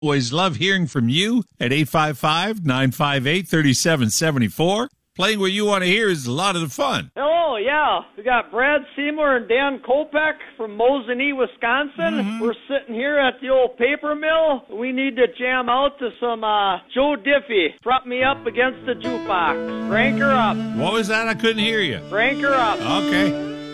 Always love hearing from you at 855-958-3774. Playing what you want to hear is a lot of the fun. Hello, yeah. We got Brad Seymour and Dan Kopek from Mosinee, Wisconsin. Mm-hmm. We're sitting here at the old paper mill. We need to jam out to some Joe Diffie. Prop me up against the jukebox. Crank her up. What was that? I couldn't hear you. Crank her up. Okay.